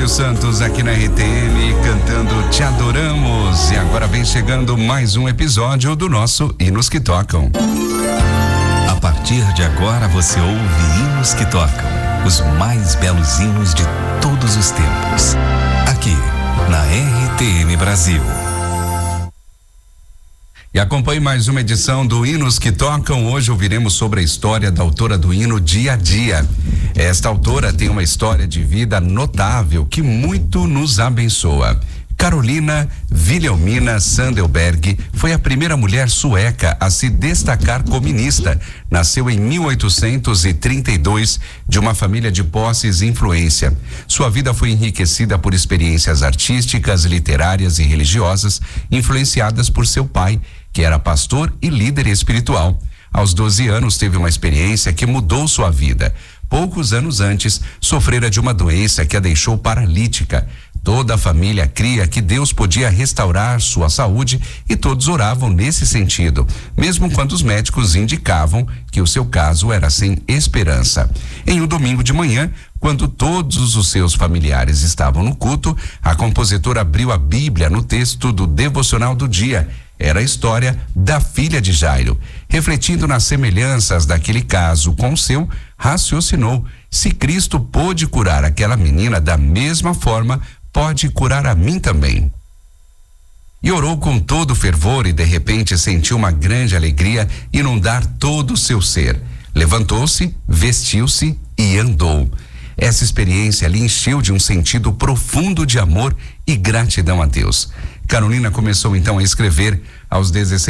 Silvio Santos aqui na RTM cantando Te Adoramos. E agora vem chegando mais um episódio do nosso Hinos que Tocam. A partir de agora você ouve Hinos que Tocam, os mais belos hinos de todos os tempos, aqui na RTM Brasil. E acompanhe mais uma edição do Hinos que Tocam. Hoje ouviremos sobre a história da autora do hino Dia a Dia. Esta autora tem uma história de vida notável que muito nos abençoa. Carolina Wilhelmina Sandelberg foi a primeira mulher sueca a se destacar como ministra. Nasceu em 1832 de uma família de posses e influência. Sua vida foi enriquecida por experiências artísticas, literárias e religiosas, influenciadas por seu pai, que era pastor e líder espiritual. Aos 12 anos teve uma experiência que mudou sua vida. Poucos anos antes, sofrera de uma doença que a deixou paralítica. Toda a família cria que Deus podia restaurar sua saúde e todos oravam nesse sentido, mesmo quando os médicos indicavam que o seu caso era sem esperança. Em um domingo de manhã, quando todos os seus familiares estavam no culto, a compositora abriu a Bíblia no texto do devocional do dia. Era a história da filha de Jairo. Refletindo nas semelhanças daquele caso com o seu, raciocinou: se Cristo pôde curar aquela menina da mesma forma, pode curar a mim também. E orou com todo fervor e de repente sentiu uma grande alegria inundar todo o seu ser. Levantou-se, vestiu-se e andou. Essa experiência lhe encheu de um sentido profundo de amor e gratidão a Deus. Carolina começou então a escrever aos 16